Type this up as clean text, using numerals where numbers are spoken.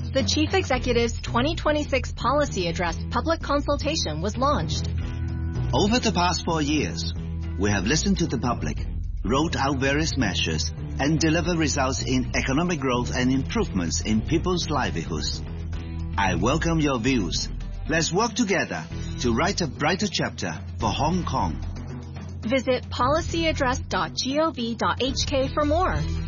The Chief Executive's 2026 Policy Address public consultation was launched. Over the past 4 years, we have listened to the public, rolled out various measures, and delivered results in economic growth and improvements in people's livelihoods. I welcome your views. Let's work together to write a brighter chapter for Hong Kong. Visit policyaddress.gov.hk for more.